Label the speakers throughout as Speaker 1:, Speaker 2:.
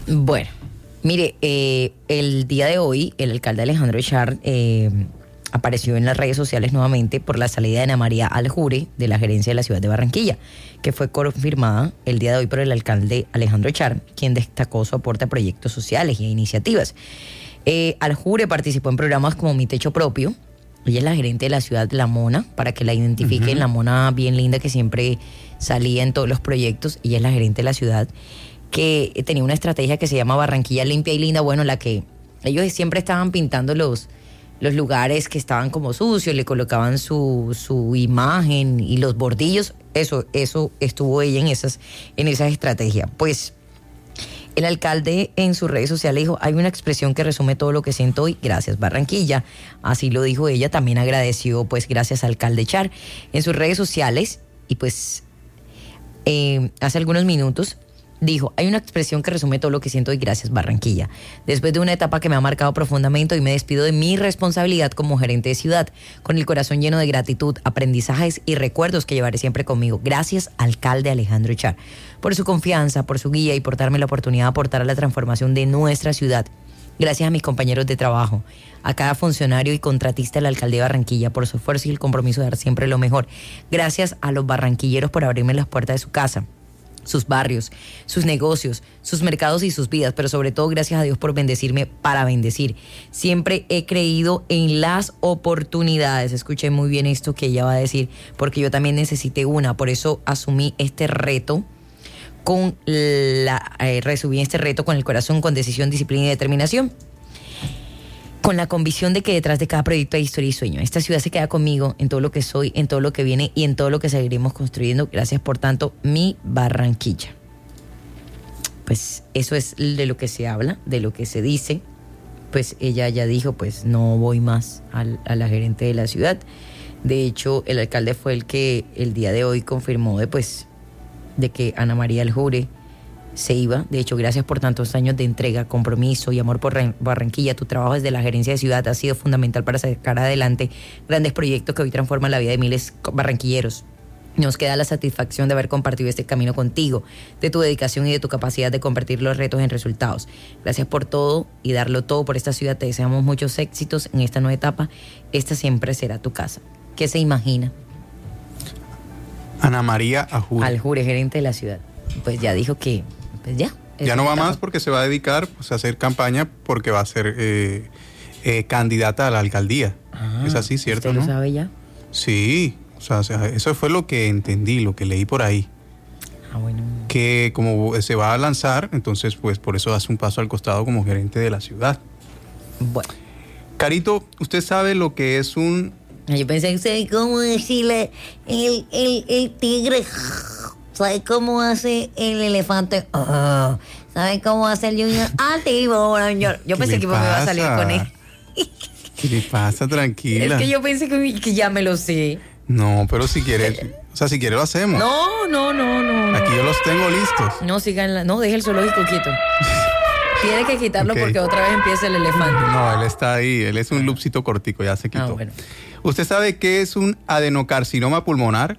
Speaker 1: Bueno, mire, el día de hoy el alcalde Alejandro Echar apareció en las redes sociales nuevamente por la salida de Ana María Aljure de la gerencia de la ciudad de Barranquilla, que fue confirmada el día de hoy por el alcalde Alejandro Echar, quien destacó su aporte a proyectos sociales y a iniciativas. Aljure participó en programas como Mi Techo Propio. Ella es la gerente de la ciudad La Mona, para que la identifiquen, La Mona bien linda que siempre salía en todos los proyectos. Ella es la gerente de la ciudad, que tenía una estrategia que se llama Barranquilla Limpia y Linda, bueno, la que ellos siempre estaban pintando los lugares que estaban como sucios, le colocaban su imagen y los bordillos. Eso estuvo ella en esa estrategia. Pues el alcalde en sus redes sociales dijo: hay una expresión que resume todo lo que siento hoy, gracias Barranquilla. Así lo dijo ella. También agradeció, pues, gracias alcalde Echar en sus redes sociales. Y pues hace algunos minutos dijo: hay una expresión que resume todo lo que siento hoy, gracias Barranquilla. Después de una etapa que me ha marcado profundamente, hoy me despido de mi responsabilidad como gerente de ciudad, con el corazón lleno de gratitud, aprendizajes y recuerdos que llevaré siempre conmigo. Gracias, alcalde Alejandro Echar, por su confianza, por su guía y por darme la oportunidad de aportar a la transformación de nuestra ciudad. Gracias a mis compañeros de trabajo, a cada funcionario y contratista de la alcaldía de Barranquilla por su esfuerzo y el compromiso de dar siempre lo mejor. Gracias a los barranquilleros por abrirme las puertas de su casa, sus barrios, sus negocios, sus mercados y sus vidas, pero sobre todo gracias a Dios por bendecirme para bendecir. Siempre he creído en las oportunidades. Escuché muy bien esto que ella va a decir, porque yo también necesité una, por eso asumí este reto resumí este reto con el corazón, con decisión, disciplina y determinación, con la convicción de que detrás de cada proyecto hay historia y sueño. Esta ciudad se queda conmigo en todo lo que soy, en todo lo que viene y en todo lo que seguiremos construyendo. Gracias por tanto, mi Barranquilla. Pues eso es de lo que se habla, de lo que se dice. Pues ella ya dijo, pues no voy más a la gerente de la ciudad. De hecho, el alcalde fue el que el día de hoy confirmó de que Ana María Aljure se iba. De hecho, gracias por tantos años de entrega, compromiso y amor por Barranquilla. Tu trabajo desde la gerencia de ciudad ha sido fundamental para sacar adelante grandes proyectos que hoy transforman la vida de miles barranquilleros. Nos queda la satisfacción de haber compartido este camino contigo, de tu dedicación y de tu capacidad de convertir los retos en resultados. Gracias por todo y darlo todo por esta ciudad. Te deseamos muchos éxitos en esta nueva etapa. Esta siempre será tu casa. ¿Qué se imagina?
Speaker 2: Ana María
Speaker 1: Aljure, gerente de la ciudad. Pues ya dijo que pues
Speaker 2: ya no va más, porque se va a dedicar, pues, a hacer campaña, porque va a ser candidata a la alcaldía. Es así, ¿cierto?
Speaker 1: ¿Usted
Speaker 2: ¿no?
Speaker 1: lo sabe ya?
Speaker 2: Sí, o sea, eso fue lo que entendí, lo que leí por ahí.
Speaker 1: Bueno.
Speaker 2: Que como se va a lanzar, entonces pues por eso hace un paso al costado como gerente de la ciudad.
Speaker 1: Bueno.
Speaker 2: Carito, ¿usted sabe lo que es un...
Speaker 3: Yo pensé, ¿sabe cómo decirle el tigre? ¿Sabe cómo hace el elefante? ¿Sabe cómo hace el junior?
Speaker 1: Yo pensé que me iba a salir con él.
Speaker 2: ¿Qué le pasa? Tranquila.
Speaker 1: Es que yo pensé que ya me lo sé.
Speaker 2: No, pero si quiere, o sea, si quiere lo hacemos.
Speaker 1: No.
Speaker 2: Aquí yo los tengo listos.
Speaker 1: No, deje el zoológico quieto. Tiene que quitarlo porque otra vez empieza el elefante.
Speaker 2: No, él está ahí, él es un loopcito cortico, ya se quitó.
Speaker 1: Bueno.
Speaker 2: ¿Usted sabe qué es un adenocarcinoma pulmonar?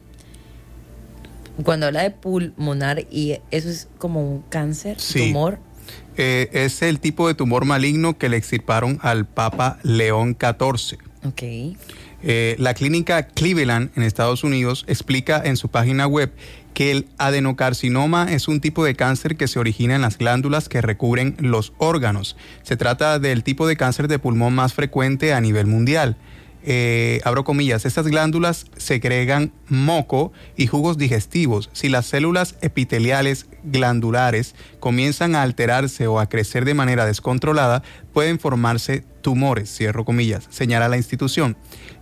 Speaker 1: Cuando habla de pulmonar, y eso es como un cáncer,
Speaker 2: sí.
Speaker 1: Tumor.
Speaker 2: Es el tipo de tumor maligno que le extirparon al Papa León XIV.
Speaker 1: Ok.
Speaker 2: La clínica Cleveland en Estados Unidos explica en su página web que el adenocarcinoma es un tipo de cáncer que se origina en las glándulas que recubren los órganos. Se trata del tipo de cáncer de pulmón más frecuente a nivel mundial. Abro comillas, estas glándulas segregan moco y jugos digestivos. Si las células epiteliales glandulares comienzan a alterarse o a crecer de manera descontrolada, pueden formarse tumores, cierro comillas, señala la institución.